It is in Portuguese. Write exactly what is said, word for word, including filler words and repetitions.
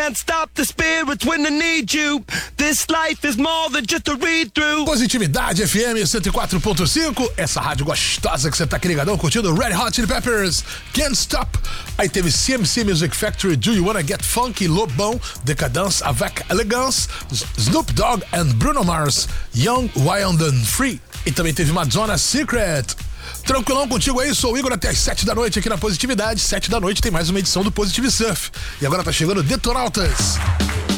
can't stop the spirits when I need you. This life is more than just a read-through. Positividade F M cento e quatro ponto cinco, essa rádio gostosa que você tá aqui ligadão curtindo Red Hot Chili Peppers, Can't Stop. Aí teve C M C Music Factory, Do You Wanna Get Funky, Lobão, Decadence avec Elegance, Snoop Dogg and Bruno Mars, Young, Wild and Free. E também teve Madonna, Secret. Tranquilão contigo aí, sou o Igor até as sete da noite aqui na Positividade. Sete da noite tem mais uma edição do Positive Surf. E agora tá chegando Detonautas.